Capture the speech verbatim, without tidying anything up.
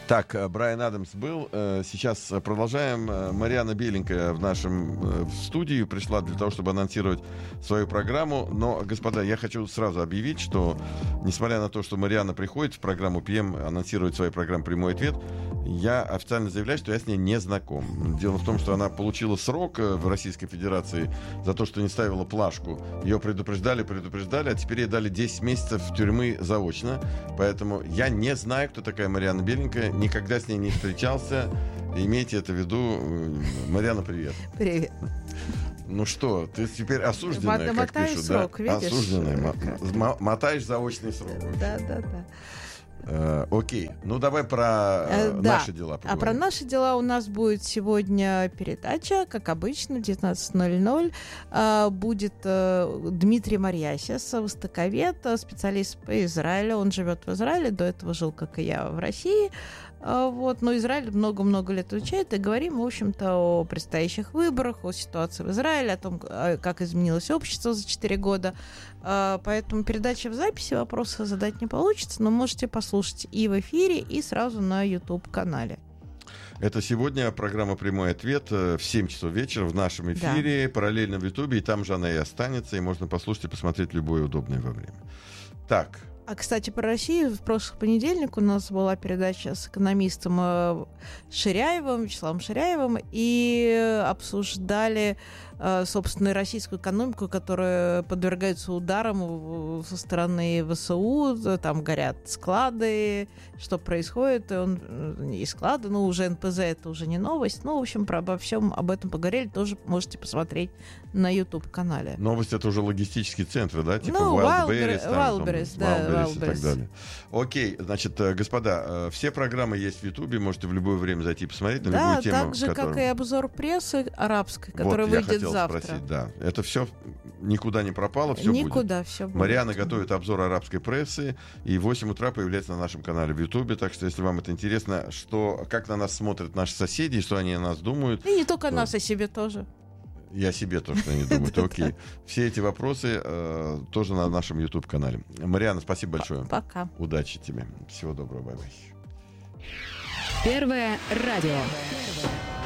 Так, Брайан Адамс был. Сейчас продолжаем. Марианна Беленькая в нашем в студии пришла для того, чтобы анонсировать свою программу. Но, господа, я хочу сразу объявить, что, несмотря на то, что Марианна приходит в программу пи эм, анонсировать свою программу «Прямой ответ», я официально заявляю, что я с ней не знаком. Дело в том, что она получила срок в Российской Федерации за то, что не ставила плашку. Ее предупреждали, предупреждали, а теперь ей дали десять месяцев тюрьмы заочно. Поэтому я не знаю, кто такая Марианна Беленькая, никогда с ней не встречался. Имейте это в виду. Марианна, привет. Привет. Ну что, ты теперь осужденная, как пишут, срок, да? Видишь? Осужденная. М- мотаешь заочный срок. Да, да, да. Э, окей, ну давай про э, э, наши да. дела поговорим. А про наши дела у нас будет сегодня передача, как обычно, в девятнадцать ноль ноль. Э, будет э, Дмитрий Марьясис, востоковед, специалист по Израилю. Он живет в Израиле, до этого жил, как и я, в России. Э, вот, но Израиль много-много лет изучает, и говорим, в общем-то, о предстоящих выборах, о ситуации в Израиле, о том, как изменилось общество за четыре года. Поэтому передача в записи, вопросы задать не получится, но можете послушать и в эфире, и сразу на YouTube-канале. Это сегодня программа «Прямой ответ» в семь часов вечера в нашем эфире, да. Параллельно в Ютубе, и там же она и останется, и можно послушать и посмотреть любое удобное во время. Так. А, кстати, про Россию. В прошлый понедельник у нас была передача с экономистом Ширяевым, Вячеславом Ширяевым, и обсуждали, собственно, российскую экономику, которая подвергается ударам со стороны ВСУ. Там горят склады, что происходит. Он, и склады, ну, уже эн пэ зэ это уже не новость. Ну, в общем, про, обо всем об этом поговорили. Тоже можете посмотреть на YouTube-канале. Новость — это уже логистические центры, да? Типа ну, Wildberries, там, Wildberries, там, да, Wildberries Wildberries. и так далее. Окей, значит, господа, все программы есть в Ютубе, можете в любое время зайти и посмотреть на да, любую тему. Да, так же, которую... как и обзор прессы арабской, которая вот, выйдет я хотел завтра. Спросить, да. Это все никуда не пропало, все никуда, будет. Все будет. Марианна готовит обзор арабской прессы, и в восемь утра появляется на нашем канале в Ютубе, так что, если вам это интересно, что, как на нас смотрят наши соседи, что они о нас думают. И не только то... нас, о себе тоже. Я себе то, что они думают. Окей. Все эти вопросы э, тоже на нашем YouTube-канале. Марианна, спасибо большое. Пока. Удачи тебе. Всего доброго. Бай-бай. Первое радио.